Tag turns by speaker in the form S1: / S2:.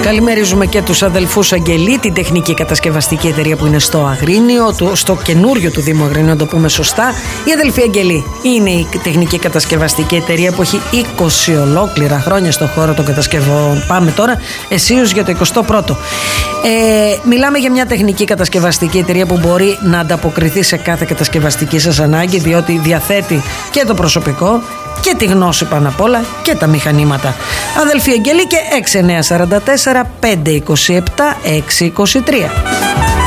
S1: Καλημερίζουμε και τους αδελφούς Αγγελή, την τεχνική κατασκευαστική εταιρεία που είναι στο Αγρίνιο, στο καινούριο του Δήμου Αγρίνιο, να το πούμε σωστά. Η αδελφή Αγγελή είναι η τεχνική κατασκευαστική εταιρεία που έχει 20 ολόκληρα χρόνια στον χώρο των κατασκευών. Πάμε τώρα εσείως για το 21ο. Μιλάμε για μια τεχνική κατασκευαστική εταιρεία που μπορεί να ανταποκριθεί σε κάθε κατασκευαστική σας ανάγκη, διότι διαθέτει και το προσωπικό και τη γνώση πάνω απ' όλα και τα μηχανήματα. Αδελφή Αγγελή και 6944 527 623.